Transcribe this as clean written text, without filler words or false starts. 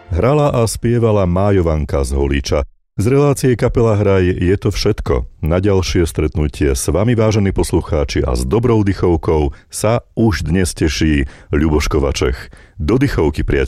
Hrala a spievala Májovanka z Holíča. Z relácie Kapela Hraj je to všetko. Na ďalšie stretnutie s vami, vážení poslucháči, a s dobrou dychovkou sa už dnes teší Ľuboš Kovačech. Do dychovky, priatelia.